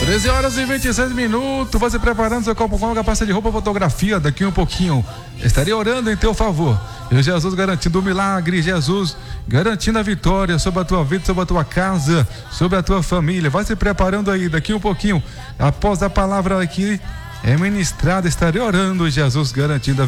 13 horas e 26 minutos, você preparando seu copo com a pasta de roupa, fotografia, daqui um pouquinho estarei orando em teu favor, e Jesus garantindo o milagre, Jesus garantindo a vitória sobre a tua vida, sobre a tua casa, sobre a tua família. Vai se preparando aí, daqui um pouquinho, após a palavra aqui é ministrada, estarei orando, Jesus garantindo a